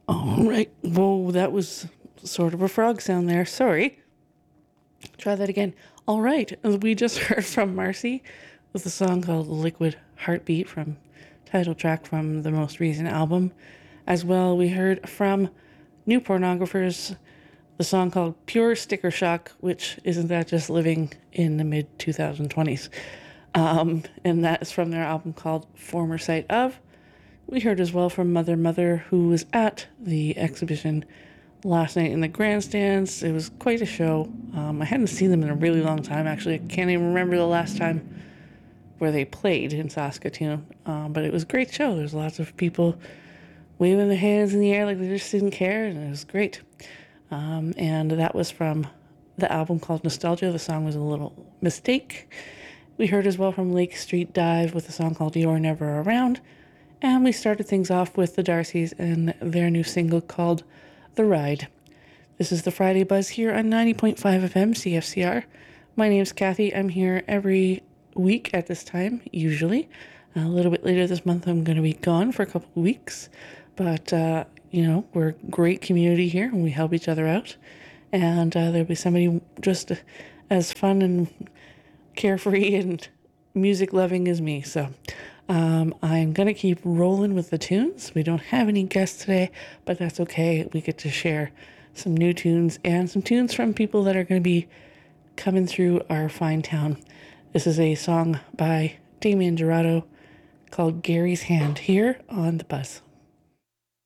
All right. Whoa, that was sort of a frog sound there. Sorry. Try that again. All right. We just heard from Marcy with a song called Liquid Heartbeat from title track from the most recent album. As well, we heard from New Pornographers the song called Pure Sticker Shock, which isn't that just living in the mid 2020s. And that is from their album called Former Sight of. We heard as well from Mother Mother, who was at the exhibition last night in the grandstands. It was quite a show. I hadn't seen them in a really long time, actually. I can't even remember the last time where they played in Saskatoon. But it was a great show. There's lots of people waving their hands in the air like they just didn't care, and it was great. And that was from the album called Nostalgia. The song was A Little Mistake. We heard as well from Lake Street Dive with a song called You're Never Around. And we started things off with the Darcys and their new single called The Ride. This is the Friday Buzz here on 90.5 FM CFCR. My name's Kathy. I'm here every week at this time, usually. A little bit later this month, I'm going to be gone for a couple of weeks. But, we're a great community here and we help each other out. And there'll be somebody just as fun and carefree and music loving as me. So I'm going to keep rolling with the tunes. We don't have any guests today, but that's okay. We get to share some new tunes and some tunes from people that are going to be coming through our fine town. This is a song by Damien Dorado called Gary's Hand here on The Buzz.